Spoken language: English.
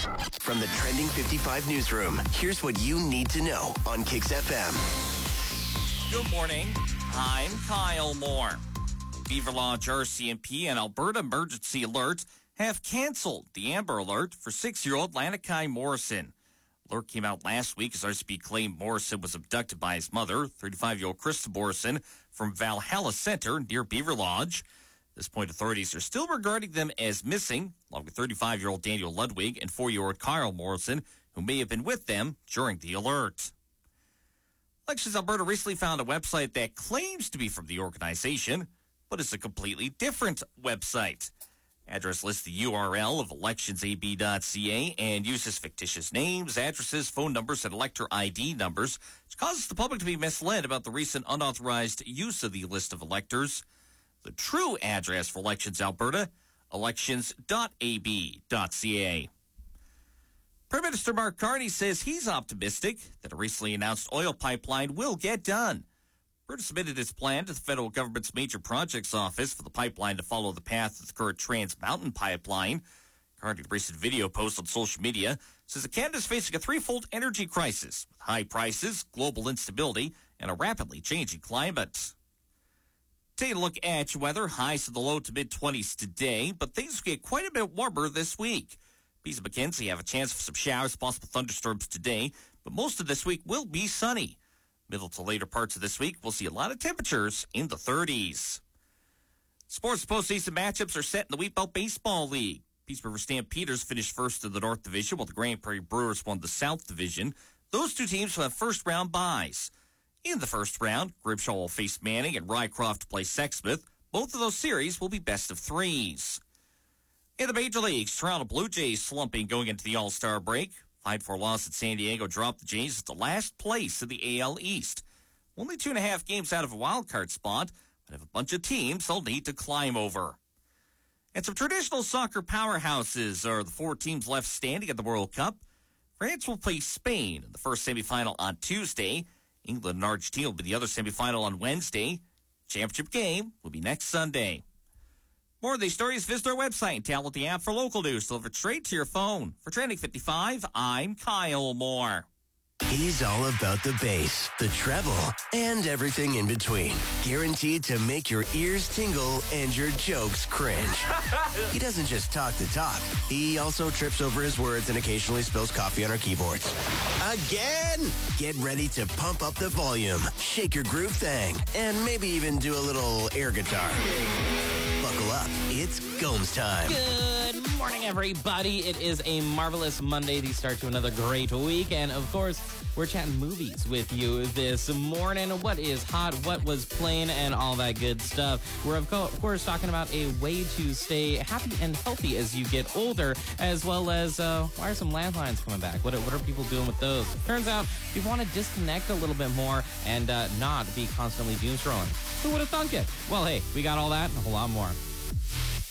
From the Trending 55 newsroom, here's what you need to know on Kix FM. Good morning. I'm Kyle Moore. Beaver Lodge RCMP and Alberta Emergency Alert have canceled the Amber Alert for 6-year-old Lanakai Morrison. Alert came out last week as RCMP claimed Morrison was abducted by his mother, 35-year-old Krista Morrison, from Valhalla Center near Beaver Lodge. At this point, authorities are still regarding them as missing, along with 35-year-old Daniel Ludwig and 4-year-old Kyle Morrison, who may have been with them during the alert. Elections Alberta recently found a website that claims to be from the organization, but is a completely different website. Address lists the URL of electionsab.ca and uses fictitious names, addresses, phone numbers, and elector ID numbers, which causes the public to be misled about the recent unauthorized use of the list of electors. The true address for Elections Alberta, elections.ab.ca. Prime Minister Mark Carney says he's optimistic that a recently announced oil pipeline will get done. Alberta submitted its plan to the federal government's Major Projects Office for the pipeline to follow the path of the current Trans Mountain pipeline. Carney's recent video post on social media says that Canada is facing a threefold energy crisis, with high prices, global instability, and a rapidly changing climate. Taking a look at your weather, highs in the low to mid-20s today, but things will get quite a bit warmer this week. Bees and Mackenzie have a chance for some showers, possible thunderstorms today, but most of this week will be sunny. Middle to later parts of this week, we'll see a lot of temperatures in the 30s. Sports postseason matchups are set in the Wheatbelt Baseball League. Peace River Stampeders finished first in the North Division, while the Grand Prairie Brewers won the South Division. Those two teams will have first-round byes. In the first round, Grimshaw will face Manning and Rycroft play Sexsmith. Both of those series will be best of threes. In the Major Leagues, Toronto Blue Jays slumping going into the All-Star break. 5-4 loss at San Diego dropped the Jays at the last place in the AL East. Only 2.5 games out of a wild card spot, but have a bunch of teams they'll need to climb over. And some traditional soccer powerhouses are the 4 teams left standing at the World Cup. France will play Spain in the first semifinal on Tuesday. England and Argentina will be the other semifinal on Wednesday. Championship game will be next Sunday. More of these stories, visit our website and download the app for local news delivered straight to your phone. For Trending 55, I'm Kyle Moore. He's all about the bass, the treble, and everything in between. Guaranteed to make your ears tingle and your jokes cringe. He doesn't just talk the talk. He also trips over his words and occasionally spills coffee on our keyboards. Again! Get ready to pump up the volume, shake your groove thing, and maybe even do a little air guitar. Buckle up. It's Gomes time. Good morning, everybody. It is a marvelous Monday, the start to another great week. And, of course, we're chatting movies with you this morning. What is hot, what was playing, and all that good stuff. We're, of course, talking about a way to stay happy and healthy as you get older, as well as why are some landlines coming back? What are people doing with those? Turns out you want to disconnect a little bit more and not be constantly doom scrolling. Who would have thunk it? Well, hey, we got all that and a whole lot more.